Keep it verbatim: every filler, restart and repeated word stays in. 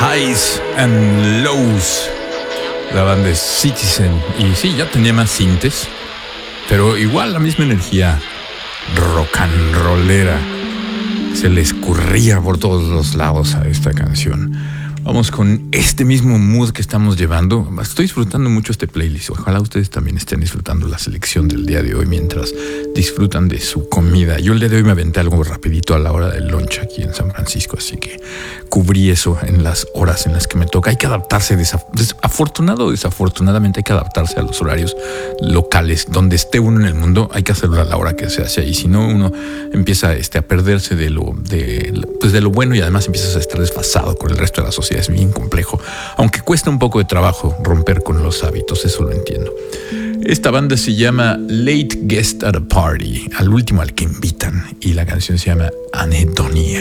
Highs and Lows. La banda es Citizen. Y sí, ya tenía más sintes, pero igual la misma energía rock and rollera se le escurría por todos los lados a esta canción. Vamos con este mismo mood que estamos llevando. Estoy disfrutando mucho este playlist. Ojalá ustedes también estén disfrutando la selección del día de hoy mientras disfrutan de su comida. Yo el día de hoy me aventé algo rapidito a la hora del lunch aquí en San Francisco, así que cubrí eso en las horas en las que me toca. Hay que adaptarse, desaf- desafortunado o desafortunadamente hay que adaptarse a los horarios locales. Donde esté uno en el mundo hay que hacerlo a la hora que se hace ahí. Si no, uno empieza este, a perderse de lo, de, pues de lo bueno y además empiezas a estar desfasado con el resto de la sociedad. Es bien complejo, aunque cuesta un poco de trabajo romper con los hábitos, eso lo entiendo. Esta banda se llama Late Guest at a Party, al último al que invitan, y la canción se llama Anedonia.